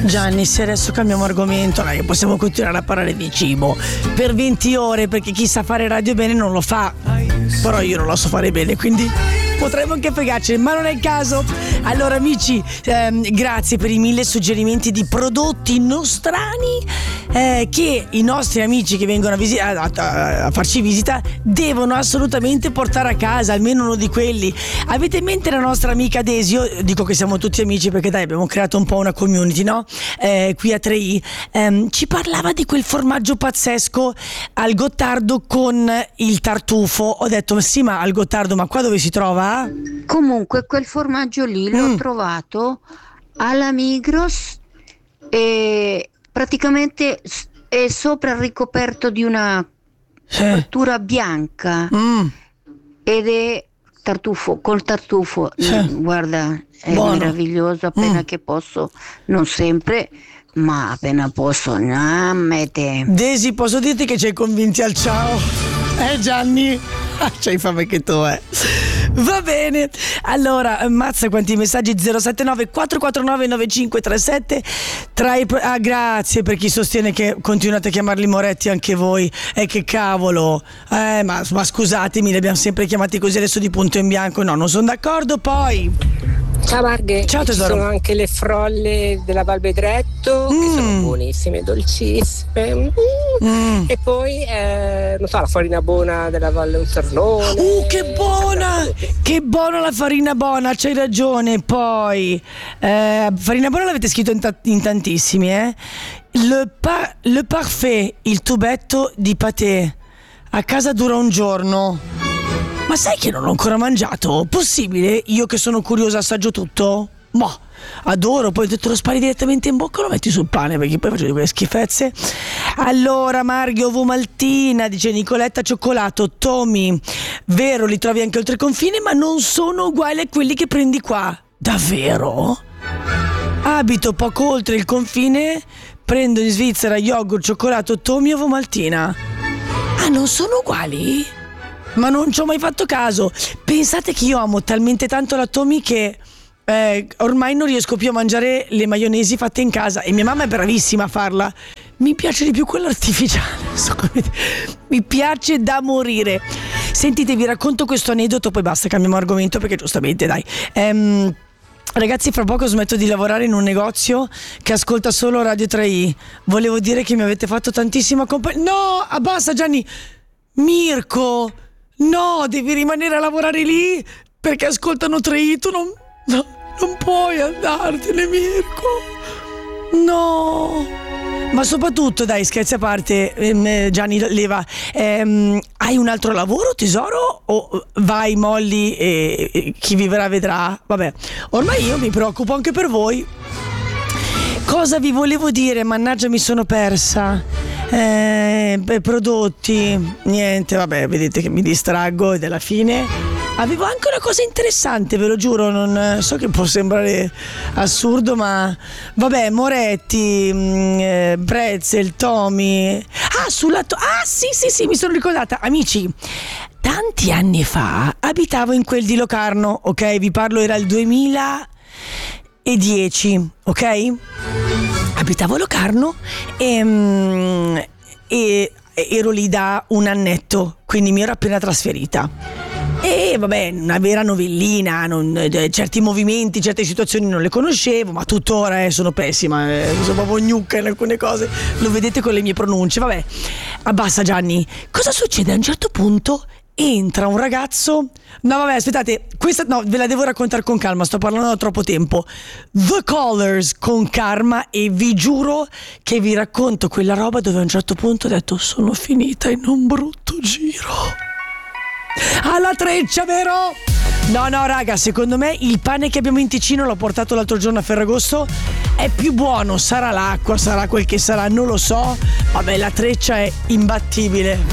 Gianni, se adesso cambiamo argomento, non è che possiamo continuare a parlare di cibo per 20 ore, perché chi sa fare radio bene non lo fa. Però io non lo so fare bene, quindi potremmo anche fregarci, ma non è il caso. Allora amici, grazie per i 1000 suggerimenti di prodotti nostrani che i nostri amici che vengono a farci visita devono assolutamente portare a casa, almeno uno di quelli. Avete in mente la nostra amica Daisy? Io dico che siamo tutti amici perché dai, abbiamo creato un po' una community, no? Qui a 3i ci parlava di quel formaggio pazzesco al Gottardo con il tartufo. Ho detto sì, ma al Gottardo, ma qua dove si trova? Comunque quel formaggio lì l'ho trovato alla Migros e praticamente è sopra ricoperto di una copertura bianca ed è tartufo, col tartufo. Guarda, è buono, meraviglioso appena che posso, non sempre, ma appena posso. Mette. Daisy, posso dirti che ci hai convinti al ciao? Gianni? C'hai fame che tu, Va bene, allora mazza quanti messaggi. 079 449 9537 grazie per chi sostiene che continuate a chiamarli Moretti anche voi. Che cavolo, ma scusatemi, li abbiamo sempre chiamati così adesso di punto in bianco. No, non sono d'accordo. Poi ciao Marghe, ciao tesoro. Ci sono anche le frolle della Val Bedretto che sono buonissime, dolcissime. E poi non so, la farina buona della Valle Unternone. Che buona! Che buona la farina buona, c'hai ragione. Poi farina buona l'avete scritto in tantissimi, Le parfait, il tubetto di patè. A casa dura un giorno. Ma sai che non ho ancora mangiato? Possibile? Io che sono curiosa assaggio tutto? Boh, adoro, poi te lo spari direttamente in bocca e lo metti sul pane, perché poi faccio di quelle schifezze. Allora, Marghe, ovo maltina, dice Nicoletta, cioccolato, Tommy. Vero, li trovi anche oltre confine, ma non sono uguali a quelli che prendi qua. Davvero? Abito poco oltre il confine, prendo in Svizzera yogurt, cioccolato, Tommy, ovo maltina. Ah, non sono uguali? Ma non ci ho mai fatto caso. Pensate che io amo talmente tanto la Tommy che ormai non riesco più a mangiare le maionesi fatte in casa, e mia mamma è bravissima a farla. Mi piace di più quella artificiale. Mi piace da morire. Sentite, vi racconto questo aneddoto, poi basta, cambiamo argomento perché giustamente dai. Ragazzi, fra poco smetto di lavorare in un negozio che ascolta solo Radio 3i. Volevo dire che mi avete fatto tantissima compagnia. No, abbassa Gianni. Mirko, no, devi rimanere a lavorare lì perché ascoltano 3i. Tu non puoi andartene, Mirko. No. Ma soprattutto, dai, scherzi a parte, Gianni Leva, hai un altro lavoro, tesoro? O vai, molli e chi vivrà vedrà? Vabbè, ormai io mi preoccupo anche per voi. Cosa vi volevo dire? Mannaggia, mi sono persa. Prodotti, niente, vabbè, vedete che mi distraggo ed è la fine. Avevo anche una cosa interessante, ve lo giuro, non so che può sembrare assurdo, ma vabbè, Moretti, Pretzel, Tommy. Sì, mi sono ricordata. Amici, tanti anni fa abitavo in quel di Locarno, ok? Vi parlo, era il 2010, ok? Abitavo a Locarno e ero lì da un annetto, quindi mi ero appena trasferita. E vabbè, una vera novellina, certi movimenti, certe situazioni non le conoscevo, ma tuttora sono pessima, sono proprio gnucca in alcune cose, lo vedete con le mie pronunce. Vabbè, abbassa Gianni. Cosa succede? A un certo punto entra un ragazzo. No vabbè, aspettate, questa no, ve la devo raccontare con calma, sto parlando da troppo tempo. The Colors con Karma, e vi giuro che vi racconto quella roba dove a un certo punto ho detto sono finita in un brutto giro. Alla Treccia, vero? No, raga, secondo me il pane che abbiamo in Ticino, l'ho portato l'altro giorno a Ferragosto, è più buono. Sarà l'acqua, sarà quel che sarà, non lo so. Vabbè, la Treccia è imbattibile.